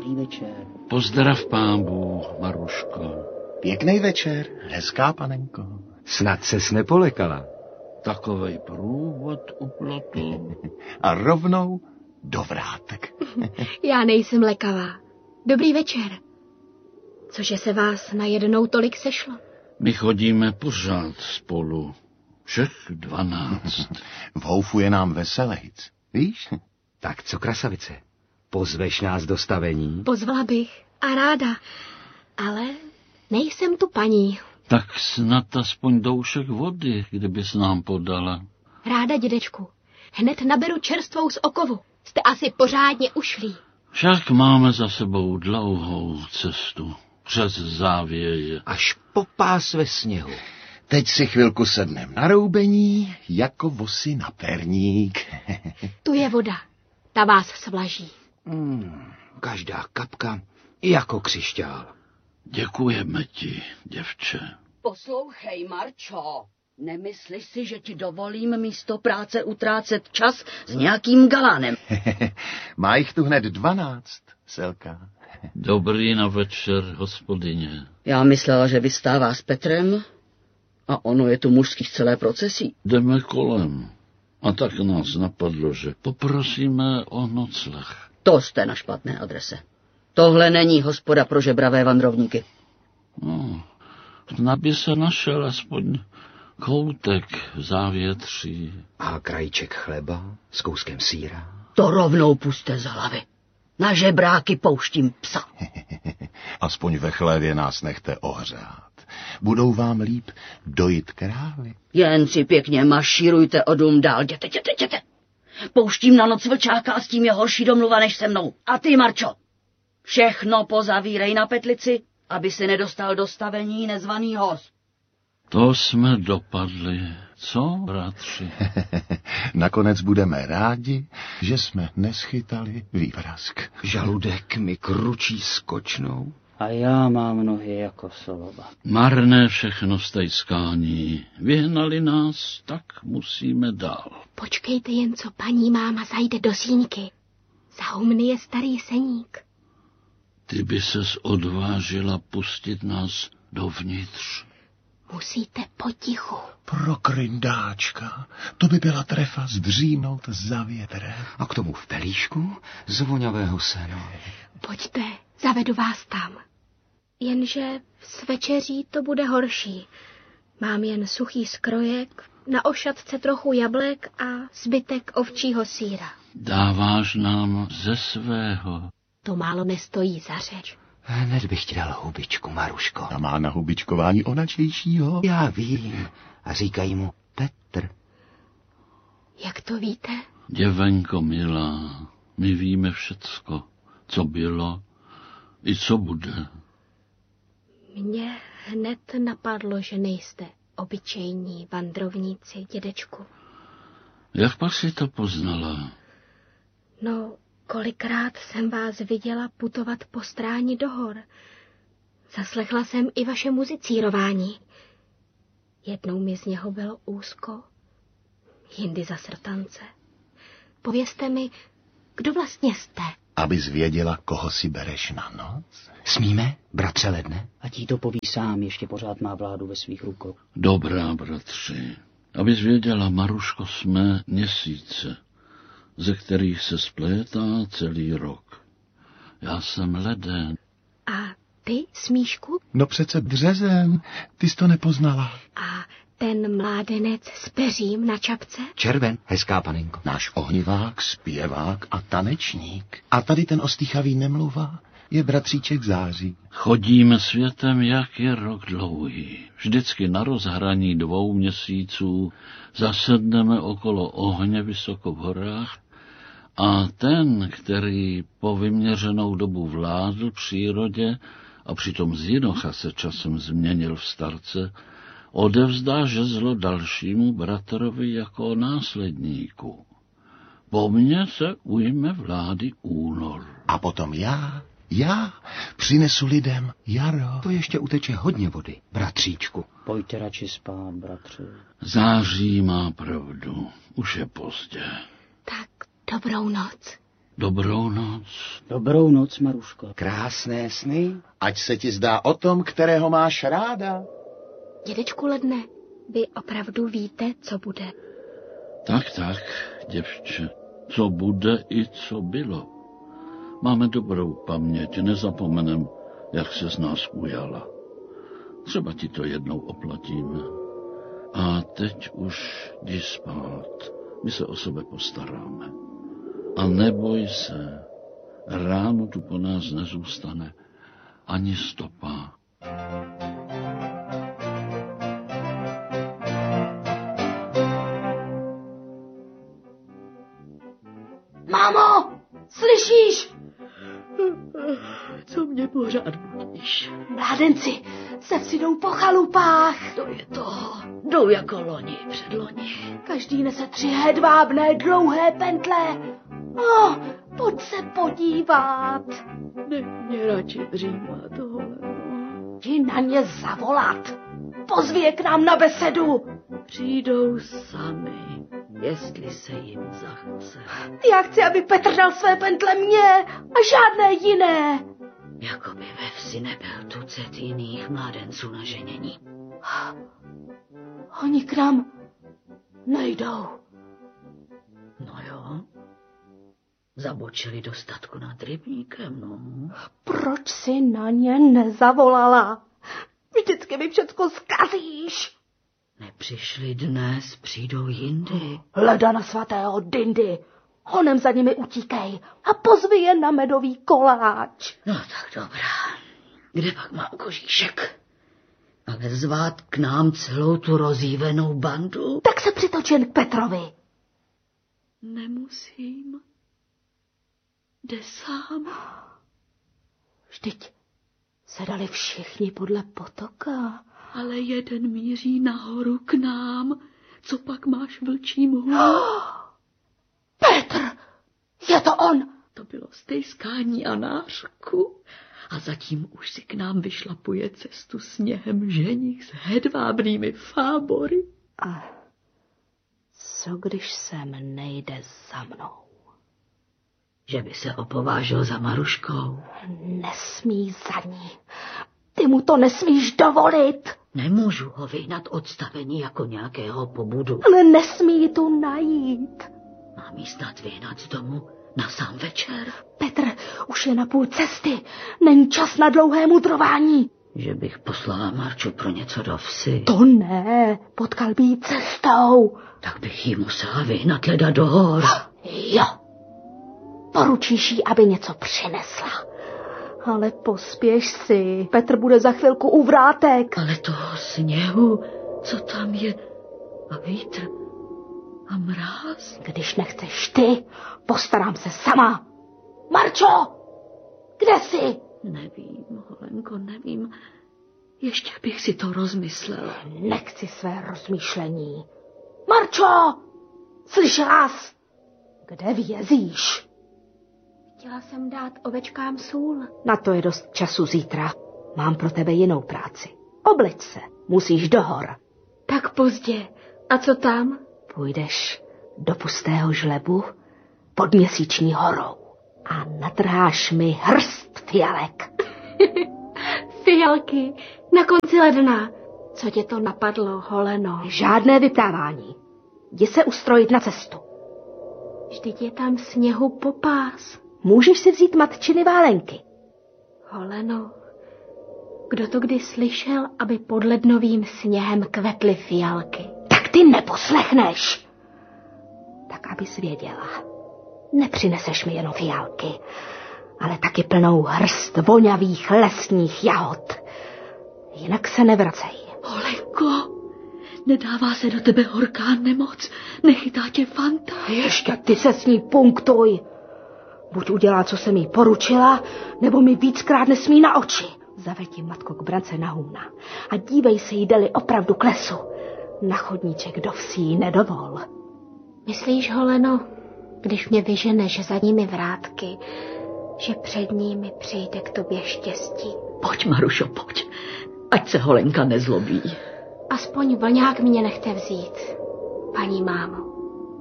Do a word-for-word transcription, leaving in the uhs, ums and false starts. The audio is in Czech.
Dobrý večer. Pozdrav pán Bůh, Maruško. Pěkný večer, hezká panenko. Snad ses nepolekala. Takovej průvod u plotu. A rovnou do vrátek. Já nejsem lekavá. Dobrý večer. Cože se vás najednou tolik sešlo? My chodíme pořád spolu. Všech dvanáct. V houfu je nám veselejc, víš? Tak co, krasavice, pozveš nás do stavení? Pozvala bych a ráda, ale nejsem tu paní. Tak snad aspoň doušek vody, kdybys nám podala. Ráda, dědečku. Hned naberu čerstvou z okovu. Jste asi pořádně ušlí. Však máme za sebou dlouhou cestu. Přes závěje. Až po pás ve sněhu. Teď si chvilku sednem na roubení, jako vosy na perník. Tu je voda. Ta vás svlaží. Hmm, každá kapka jako křišťál. Děkujeme ti, děvče. Poslouchej, Marčo, nemyslíš si, že ti dovolím místo práce utrácet čas s nějakým galánem? Má jich tu hned dvanáct, Selka. Dobrý na večer, hospodyně. Já myslela, že vystává s Petrem a ono je tu mužských celé procesí. Jdeme kolem. A tak nás napadlo, že poprosíme o nocleh. To jste na špatné adrese. Tohle není hospoda pro žebravé vandrovníky. No, snad by se našel aspoň koutek v závětří. A krajíček chleba s kouskem sýra. To rovnou puste z hlavy. Na žebráky pouštím psa. Aspoň ve chlévě nás nechte ohřát. Budou vám líp dojít krávy. Jen si pěkně mašírujte o dům dál, jděte, jděte, jděte. Pouštím na noc vlčáka a s tím je horší domluva než se mnou. A ty, Marčo, všechno pozavírej na petlici, aby se nedostal do stavení nezvaný host. To jsme dopadli, co, bratři? Nakonec budeme rádi, že jsme neschytali vývrazk. Žaludek mi kručí skočnou. A já mám nohy jako soloba. Marné všechno stejskání. Vyhnali nás, tak musíme dál. Počkejte jen, co paní máma zajde do sínky. Za humny je starý seník. Ty by ses odvážila pustit nás dovnitř. Musíte potichu. Pro kryndáčka, to by byla trefa zdřímnout za větrem. A k tomu v pelíšku z voňavého sena. Pojďte, zavedu vás tam. Jenže s večeří to bude horší. Mám jen suchý skrojek, na ošatce trochu jablek a zbytek ovčího sýra. Dáváš nám ze svého. To málo nestojí za řeč. Hned bych ti dal hubičku, Maruško. A má na hubičkování onačejšího. Já vím. A říkají mu Petr. Jak to víte? Děvenko milá, my víme všecko, co bylo i co bude. Mně hned napadlo, že nejste obyčejní vandrovníci, dědečku. Jak pak si to poznala? No, kolikrát jsem vás viděla putovat po stráni do hor. Zaslechla jsem i vaše muzicírování. Jednou mi z něho bylo úzko, jindy za srtance. Povězte mi, kdo vlastně jste? Abys věděla, koho si bereš na noc? Smíme, bratře Ledne? Ať jí to poví sám, ještě pořád má vládu ve svých rukou. Dobrá, bratři. Abys věděla, Maruško, jsme měsíce, ze kterých se splétá celý rok. Já jsem Leden. A ty, Smíšku? No přece březen, ty jsi to nepoznala. A ten mládenec s peřím na čapce? Červen, hezká panenko. Náš ohnivák, zpěvák a tanečník. A tady ten ostýchavý nemluva je bratříček Září. Chodíme světem, jak je rok dlouhý. Vždycky na rozhraní dvou měsíců zasedneme okolo ohně vysoko v horách a ten, který po vyměřenou dobu vládl přírodě a přitom z jinocha se časem změnil v starce, odevzdá žezlo dalšímu bratrovi jako následníku. Po mně se ujme vlády únor. A potom já, já přinesu lidem jaro. To ještě uteče hodně vody, bratříčku. Pojďte radši spát, bratři. Září má pravdu, už je pozdě. Tak dobrou noc. Dobrou noc. Dobrou noc, Maruško. Krásné sny. Ať se ti zdá o tom, kterého máš ráda. Dědečku Ledne, vy opravdu víte, co bude? Tak, tak, děvče. Co bude i co bylo. Máme dobrou paměť, nezapomenem, jak se z nás ujala. Třeba ti to jednou oplatíme. A teď už jdi spát. My se o sebe postaráme. A neboj se, ráno tu po nás nezůstane ani stopa. Mámo, slyšíš? Co mě pořád budíš? Mládenci se vsidou po chalupách. To je to. Jdou jako loni, předloni. Každý nese tři hedvábné dlouhé pentle. Oh, pojď se podívat. Nech mě radši dřímat, Holeno. Jdi na ně zavolat. Pozvi je k nám na besedu. Přijdou sami, jestli se jim zachce. Já chci, aby Petr dal své pentle mně a žádné jiné. Jakoby ve vsi nebyl tucet jiných mládenců na ženění. Oni k nám nejdou. No jo, zabočili do statku nad rybníkem, no. Proč si na ně nezavolala? Vždycky mi všecko zkazíš. Nepřišli dnes, přijdou jindy. Hleda na svatého Dindy. Honem za nimi utíkej a pozvi je na medový koláč. No tak dobrá. Kde pak mám kožíšek? Ale zvát k nám celou tu rozjívenou bandu? Tak se přitoč jen k Petrovi. Nemusím. Jde sám. Vždyť se dali všichni podle potoka. Ale jeden míří nahoru k nám. Co pak máš vlčí mhlu? Petr! Je to on! To bylo stejskání a nářku. A zatím už si k nám vyšlapuje cestu sněhem ženich s hedvábnými fábory. A co když sem nejde za mnou? Že by se opovážil za Maruškou. Nesmí za ní. Ty mu to nesmíš dovolit. Nemůžu ho vyhnat odstavení jako nějakého pobudu. Ale nesmí ji tu najít. Mám jí snad vyhnat z domu na sám večer. Petr už je na půl cesty. Není čas na dlouhé mudrování. Že bych poslala Marču pro něco do vsi. To ne, potkal by jí cestou. Tak bych jí musela vyhnat leda do hor. Jo. Poručíš jí, aby něco přinesla. Ale pospěš si, Petr bude za chvilku u vrátek. Ale toho sněhu, co tam je, a vítr a mráz. Když nechceš ty, postarám se sama. Marčo, kde jsi? Nevím, Holenko, nevím. Ještě bych si to rozmyslela. Nechci své rozmýšlení. Marčo, slyšela jsi? Kde vězíš? Chtěla jsem dát ovečkám sůl. Na to je dost času zítra. Mám pro tebe jinou práci. Obleč se, musíš do hor. Tak pozdě. A co tam? Půjdeš do pustého žlebu pod Měsíční horou a natrháš mi hrst fialek. Fialky na konci ledna. Co tě to napadlo, Holeno? Žádné vyptávání. Jdi se ustrojit na cestu. Vždyť je tam sněhu popás. Můžeš si vzít matčiny válenky. Holeno, kdo to kdy slyšel, aby pod lednovým sněhem kvetly fialky? Tak ty neposlechneš. Tak abys věděla, nepřineseš mi jenom fialky, ale taky plnou hrst vonavých lesních jahod. Jinak se nevracej. Holenko, nedává se do tebe horká nemoc, nechytá tě fanta. Ještě ty se s ní punktuj. Buď udělá, co jsem jí poručila, nebo mi víckrát nesmí na oči. Zaveď ji, matko, k brance na humna a dívej se, jí-li opravdu k lesu. Na chodníček do vsí nedovol. Myslíš, Holeno, když mě vyženeš za nimi vrátky, že před nimi přijde k tobě štěstí? Pojď, Marušo, pojď, ať se Holenka nezlobí. Aspoň vlňák mě nechte vzít, paní mámo.